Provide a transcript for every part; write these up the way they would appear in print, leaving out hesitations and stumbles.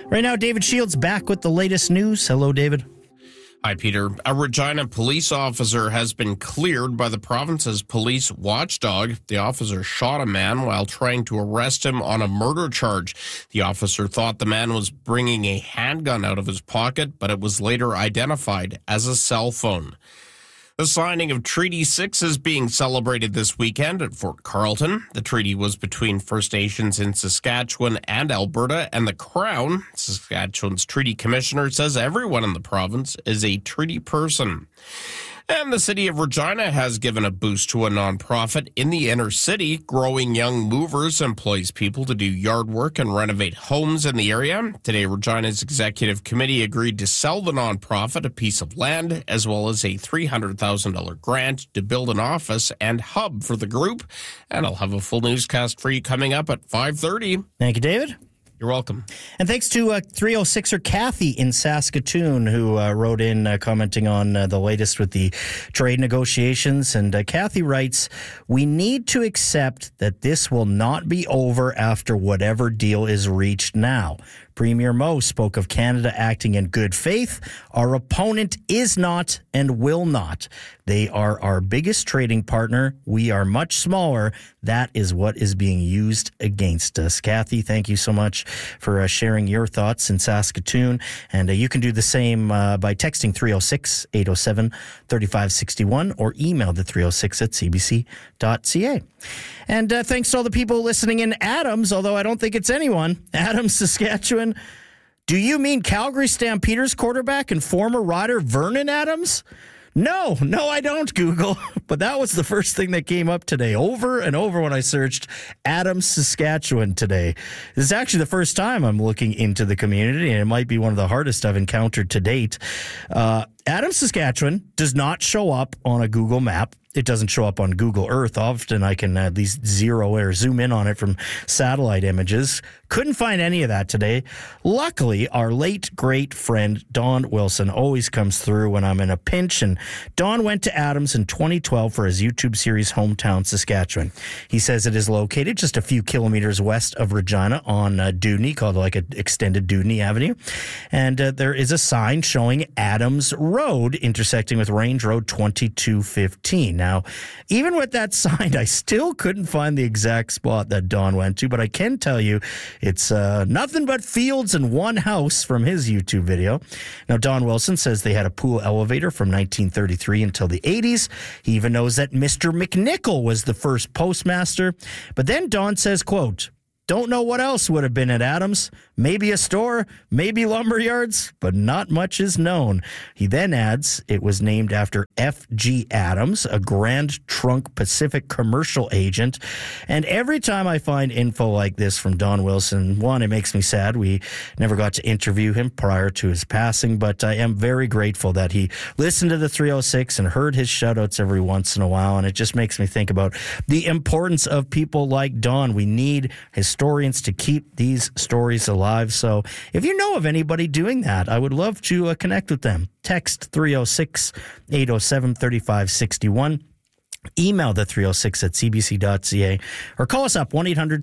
Right now, David Shields back with the latest news. Hello, David. Hi, Peter. A Regina police officer has been cleared by the province's police watchdog. The officer shot a man while trying to arrest him on a murder charge. The officer thought the man was bringing a handgun out of his pocket, but it was later identified as a cell phone. The signing of Treaty 6 is being celebrated this weekend at Fort Carlton. The treaty was between First Nations in Saskatchewan and Alberta, and the Crown, Saskatchewan's treaty commissioner, says everyone in the province is a treaty person. And the city of Regina has given a boost to a nonprofit in the inner city. Growing Young Movers employs people to do yard work and renovate homes in the area. Today, Regina's executive committee agreed to sell the nonprofit a piece of land as well as a $300,000 grant to build an office and hub for the group. And I'll have a full newscast for you coming up at 5:30. Thank you, David. You're welcome. And thanks to 306er Kathy in Saskatoon, who wrote in commenting on the latest with the trade negotiations. And Kathy writes, "We need to accept that this will not be over after whatever deal is reached now. Premier Moe spoke of Canada acting in good faith. Our opponent is not and will not. They are our biggest trading partner. We are much smaller. That is what is being used against us." Kathy, thank you so much for sharing your thoughts in Saskatoon. And you can do the same by texting 306-807-3561 or email the 306@cbc.ca. And thanks to all the people listening in Adams, although I don't think it's anyone. Adams, Saskatchewan. Do you mean Calgary Stampeders quarterback and former rider Vernon Adams? No, I don't, Google. But that was the first thing that came up today, over and over when I searched Adams, Saskatchewan today. This is actually the first time I'm looking into the community, and it might be one of the hardest I've encountered to date. Adams, Saskatchewan does not show up on a Google map. It doesn't show up on Google Earth. Often I can at least zero or zoom in on it from satellite images. Couldn't find any of that today. Luckily, our late great friend Don Wilson always comes through when I'm in a pinch. And Don went to Adams in 2012 for his YouTube series Hometown Saskatchewan. He says it is located just a few kilometers west of Regina on Dewdney, called like an extended Dewdney Avenue. And there is a sign showing Adams Road intersecting with Range Road 2215. Now, even with that sign, I still couldn't find the exact spot that Don went to, but I can tell you it's nothing but fields and one house from his YouTube video. Now, Don Wilson says they had a pool elevator from 1933 until the 80s. He even knows that Mr. McNichol was the first postmaster. But then Don says, quote, "Don't know what else would have been at Adams. Maybe a store, maybe lumber yards, but not much is known." He then adds it was named after F.G. Adams, a Grand Trunk Pacific commercial agent. And every time I find info like this from Don Wilson, one, it makes me sad. We never got to interview him prior to his passing, but I am very grateful that he listened to the 306 and heard his shout-outs every once in a while. And it just makes me think about the importance of people like Don. We need historians to keep these stories alive. So if you know of anybody doing that, I would love to connect with them. Text 306-807-3561. Email the 306@cbc.ca or call us up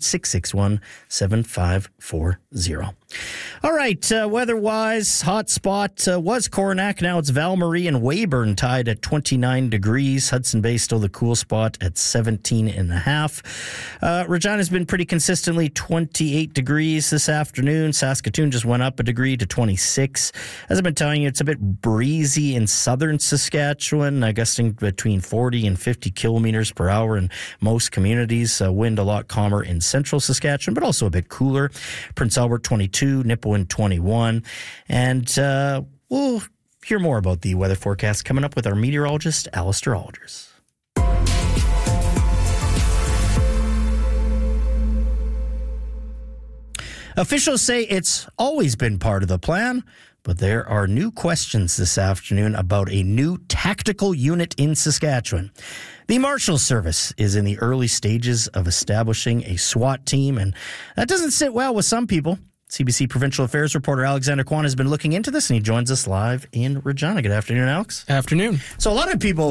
1-800-661-7540. All right, weather-wise, hot spot was Coronach. Now it's Val-Marie and Weyburn tied at 29 degrees. Hudson Bay still the cool spot at 17.5. Regina's been pretty consistently 28 degrees this afternoon. Saskatoon just went up a degree to 26. As I've been telling you, it's a bit breezy in southern Saskatchewan, gusting between 40 and 50 kilometers per hour in most communities. Wind a lot calmer in central Saskatchewan, but also a bit cooler. Prince Albert 22, Nipawin 21. And we'll hear more about the weather forecast coming up with our meteorologist, Alistair Alders. Officials say it's always been part of the plan, but there are new questions this afternoon about a new tactical unit in Saskatchewan. The Marshals Service is in the early stages of establishing a SWAT team, and that doesn't sit well with some people. CBC Provincial Affairs reporter Alexander Kwan has been looking into this, and he joins us live in Regina. Good afternoon, Alex. Afternoon. So a lot of people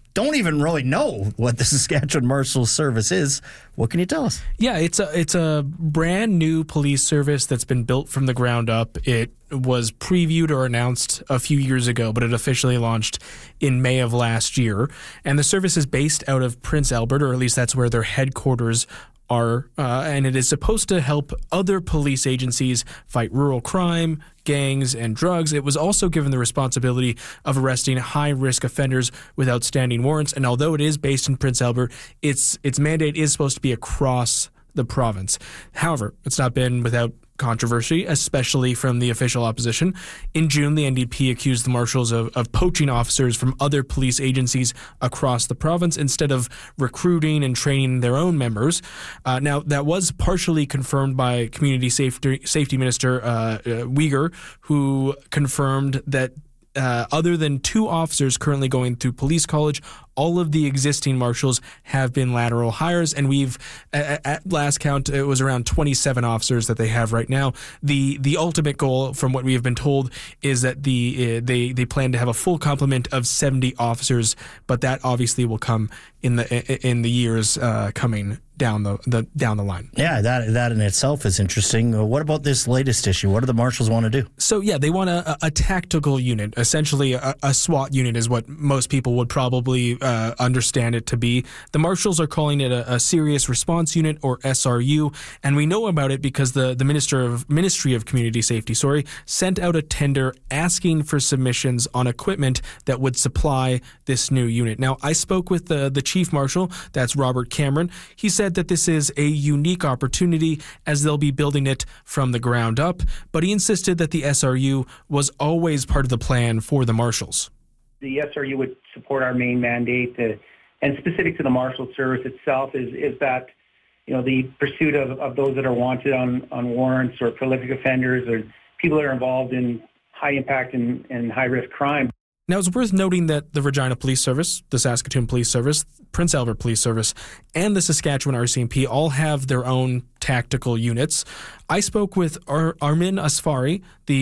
don't even really know what the Saskatchewan Marshals Service is. What can you tell us? Yeah, it's a brand new police service that's been built from the ground up. It was previewed or announced a few years ago, but it officially launched in May of last year. And the service is based out of Prince Albert, or at least that's where their headquarters are, and it is supposed to help other police agencies fight rural crime, gangs, and drugs. It was also given the responsibility of arresting high-risk offenders with outstanding warrants, and although it is based in Prince Albert, its mandate is supposed to be across the province. However, it's not been without controversy, especially from the official opposition. In June, the NDP accused the Marshals of poaching officers from other police agencies across the province instead of recruiting and training their own members. Now, that was partially confirmed by Community Safety Minister Uyghur, who confirmed that other than 2 officers currently going through police college, all of the existing marshals have been lateral hires, and we've, at last count, it was around 27 officers that they have right now. The ultimate goal, from what we have been told, is that they plan to have a full complement of 70 officers, but that obviously will come in the years coming down the line. Yeah, that in itself is interesting. What about this latest issue? What do the Marshals want to do? So yeah, they want a tactical unit, essentially a SWAT unit is what most people would probably understand it to be. The Marshals are calling it a Serious Response Unit, or SRU, and we know about it because the Ministry of Community Safety, sent out a tender asking for submissions on equipment that would supply this new unit. Now, I spoke with the Chief Marshal, that's Robert Cameron. He said that this is a unique opportunity as they'll be building it from the ground up, but he insisted that the SRU was always part of the plan for the Marshals. The SRU would support our main mandate, and specific to the Marshal Service itself is that, the pursuit of those that are wanted on warrants, or prolific offenders, or people that are involved in high impact and high risk crime. Now, it's worth noting that the Regina Police Service, the Saskatoon Police Service, Prince Albert Police Service, and the Saskatchewan RCMP all have their own tactical units. I spoke with Armin Asfari.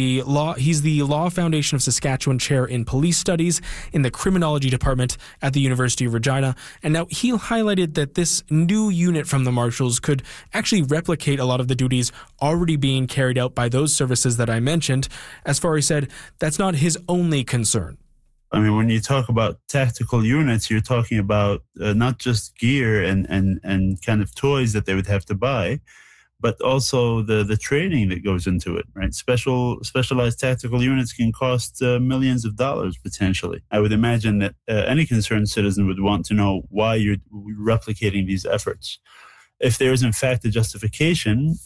He's the Law Foundation of Saskatchewan Chair in Police Studies in the Criminology Department at the University of Regina. And now he highlighted that this new unit from the Marshals could actually replicate a lot of the duties already being carried out by those services that I mentioned. Asfari said that's not his only concern. I mean, when you talk about tactical units, you're talking about not just gear and kind of toys that they would have to buy, but also the training that goes into it, right? Specialized tactical units can cost millions of dollars potentially. I would imagine that any concerned citizen would want to know why you're replicating these efforts. If there is in fact a justification,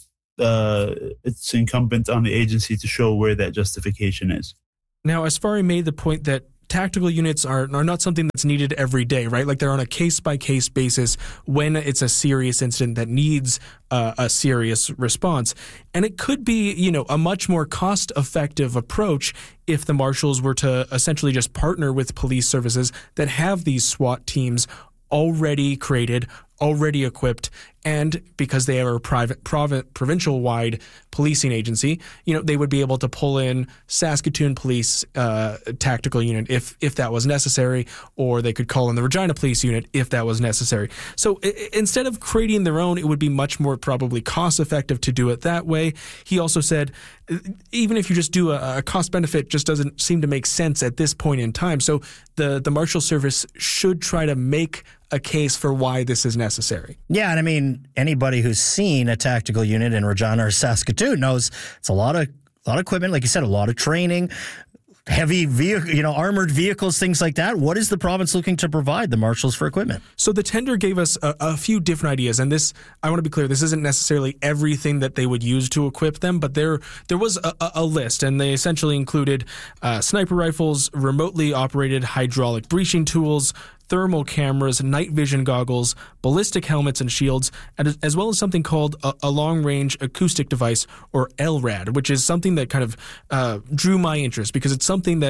it's incumbent on the agency to show where that justification is. Now, Asfari made the point that tactical units are not something that's needed every day, right? Like, they're on a case-by-case basis when it's a serious incident that needs a serious response. And it could be, a much more cost-effective approach if the Marshals were to essentially just partner with police services that have these SWAT teams already created, already equipped, and because they are a provincial-wide policing agency, they would be able to pull in Saskatoon Police tactical unit if that was necessary, or they could call in the Regina Police unit if that was necessary. So instead of creating their own, it would be much more probably cost-effective to do it that way. He also said, even if you just do a cost-benefit, just doesn't seem to make sense at this point in time. So the Marshal Service should try to make a case for why this is necessary. Yeah, and I mean, anybody who's seen a tactical unit in Regina or Saskatoon knows it's a lot of equipment, like you said, a lot of training, heavy vehicle, armored vehicles, things like that. What is the province looking to provide the Marshals for equipment? So the tender gave us a few different ideas, and this, I want to be clear, this isn't necessarily everything that they would use to equip them, but there was a list, and they essentially included sniper rifles, remotely operated hydraulic breaching tools, thermal cameras, night vision goggles, ballistic helmets and shields, as well as something called a long-range acoustic device, or LRAD, which is something that kind of drew my interest because it's something that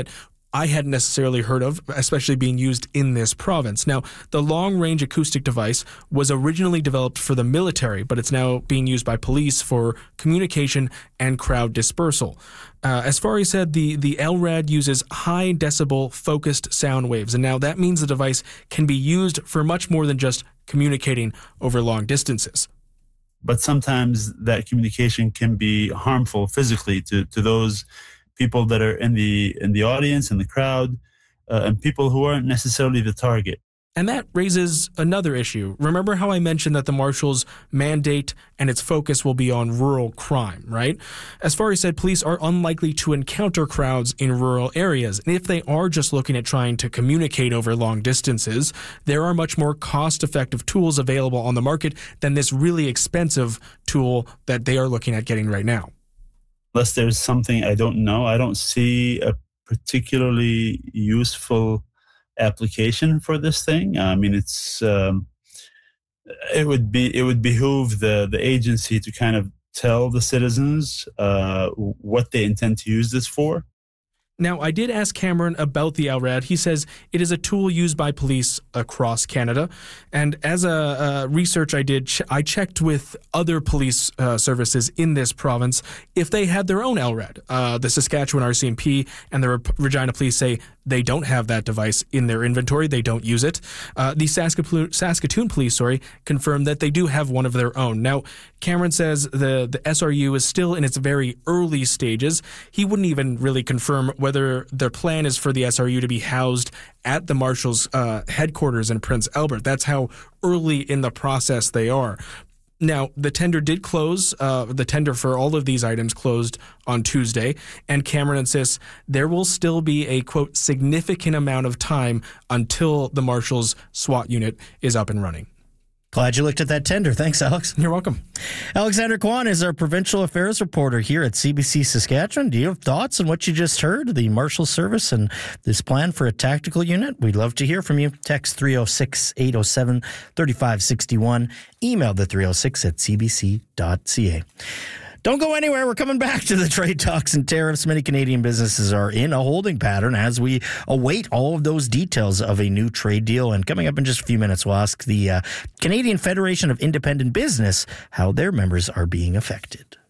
I hadn't necessarily heard of, especially being used in this province. Now, the long-range acoustic device was originally developed for the military, but it's now being used by police for communication and crowd dispersal. As Fari said, the LRAD uses high decibel focused sound waves, and now that means the device can be used for much more than just communicating over long distances. But sometimes that communication can be harmful physically to those people that are in the audience, in the crowd, and people who aren't necessarily the target. And that raises another issue. Remember how I mentioned that the Marshals' mandate and its focus will be on rural crime, right? As Fari said, police are unlikely to encounter crowds in rural areas. And if they are just looking at trying to communicate over long distances, there are much more cost-effective tools available on the market than this really expensive tool that they are looking at getting right now. Unless there's something I don't know, I don't see a particularly useful application for this thing. I mean, it's it would behoove the agency to kind of tell the citizens what they intend to use this for. Now, I did ask Cameron about the LRAD. He says it is a tool used by police across Canada. And as a research I did, I checked with other police services in this province if they had their own LRAD. The Saskatchewan RCMP and the Regina Police say they don't have that device in their inventory. They don't use it. The Saskatoon Police, confirmed that they do have one of their own. Now, Cameron says the SRU is still in its very early stages. He wouldn't even really confirm whether their plan is for the SRU to be housed at the Marshals' headquarters in Prince Albert. That's how early in the process they are. Now, the tender did close. The tender for all of these items closed on Tuesday, and Cameron insists there will still be a, quote, significant amount of time until the Marshals' SWAT unit is up and running. Glad you looked at that tender. Thanks, Alex. You're welcome. Alexander Kwan is our provincial affairs reporter here at CBC Saskatchewan. Do you have thoughts on what you just heard, the Marshal Service and this plan for a tactical unit? We'd love to hear from you. Text 306-807-3561. Email the 306@cbc.ca. Don't go anywhere. We're coming back to the trade talks and tariffs. Many Canadian businesses are in a holding pattern as we await all of those details of a new trade deal. And coming up in just a few minutes, we'll ask the Canadian Federation of Independent Business how their members are being affected.